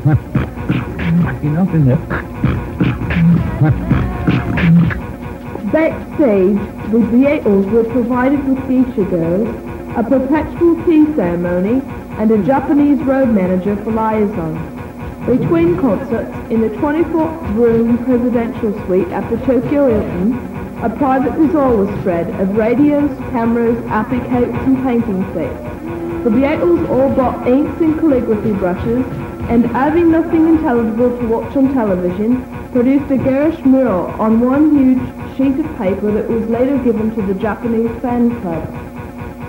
Enough in there. Backstage, the Beatles were provided with geisha girls, a perpetual tea ceremony, and a Japanese road manager for liaison. Between concerts, in the 24-room presidential suite at the Tokyo Hilton, a private bazaar was spread of radios, cameras, applicates, and painting sets. The Beatles all bought inks and calligraphy brushes, and having nothing intelligible to watch on television, produced a garish mural on one huge sheet of paper that was later given to the Japanese fan club.